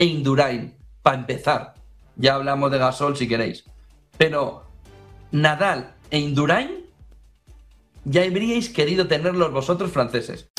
e Indurain, para empezar. Ya hablamos de Gasol si queréis. Pero Nadal e Indurain ya habríais querido tenerlos vosotros franceses.